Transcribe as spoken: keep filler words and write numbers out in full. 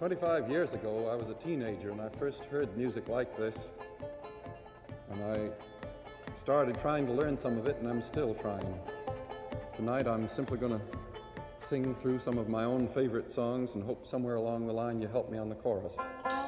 twenty-five years ago, I was a teenager and I first heard music like this. And I started trying to learn some of it, and I'm still trying. Tonight, I'm simply going to sing through some of my own favorite songs and hope somewhere along the line you help me on the chorus.